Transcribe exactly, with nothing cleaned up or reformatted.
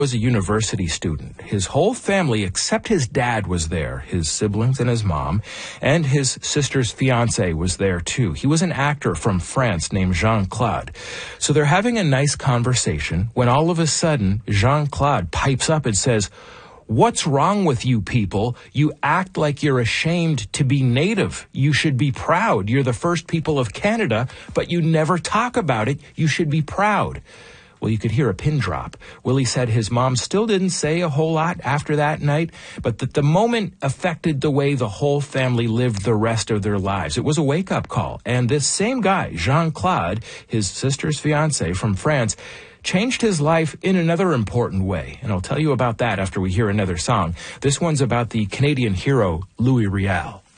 Was a university student. His whole family, except his dad, was there. His siblings and his mom, and his sister's fiancé was there too. He was an actor from France named Jean-Claude. So they're having a nice conversation when all of a sudden Jean-Claude pipes up and says, "What's wrong with you people? You act like you're ashamed to be Native. You should be proud. You're the first people of Canada, but you never talk about it. You should be proud." Well, you could hear a pin drop. Willie said his mom still didn't say a whole lot after that night, but that the moment affected the way the whole family lived the rest of their lives. It was a wake-up call. And this same guy, Jean-Claude, his sister's fiancé from France, changed his life in another important way. And I'll tell you about that after we hear another song. This one's about the Canadian hero, Louis Riel.